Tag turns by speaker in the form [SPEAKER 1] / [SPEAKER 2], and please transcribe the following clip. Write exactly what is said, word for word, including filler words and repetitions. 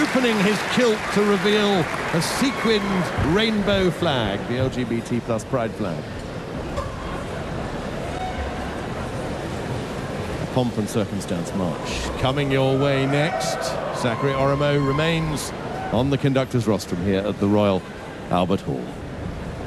[SPEAKER 1] opening his kilt to reveal a sequined rainbow flag, the L G B T plus pride flag. A pomp and circumstance march coming your way next. Zachary Oromo remains on the conductor's rostrum here at the Royal Albert Hall.